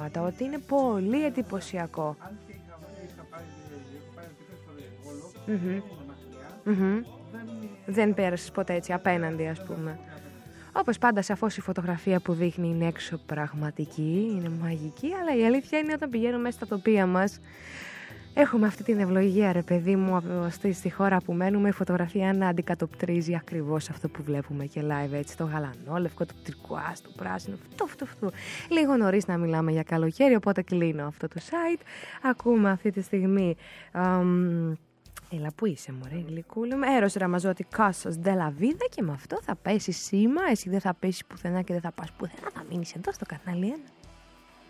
πράγματα, ότι είναι πολύ εντυπωσιακό. Αν και είχα πάει στο Βόλο, Δεν πέρασες ποτέ έτσι απέναντι, ας πούμε. Όπως πάντα, σαφώς η φωτογραφία που δείχνει είναι έξω πραγματική, είναι μαγική, αλλά η αλήθεια είναι όταν πηγαίνουμε στα τοπία μας, έχουμε αυτή την ευλογία, ρε παιδί μου, στη χώρα που μένουμε, η φωτογραφία να αντικατοπτρίζει ακριβώς αυτό που βλέπουμε και live, έτσι, το γαλανόλευκο, το τυρκουάζ, το πράσινο, αυτό. Λίγο νωρίς να μιλάμε για καλοκαίρι, οπότε κλείνω αυτό το site. Ακούμε αυτή τη στιγμή... Έλα, πού είσαι, μωρέ, γλυκούλα μου. Έρος Ραμαζότη, Κάσος, Ντελαβίδα, και με αυτό θα πέσει σήμα. Εσύ δεν θα πέσει πουθενά και δεν θα πας πουθενά. Θα μείνεις εδώ στο κανάλι 1.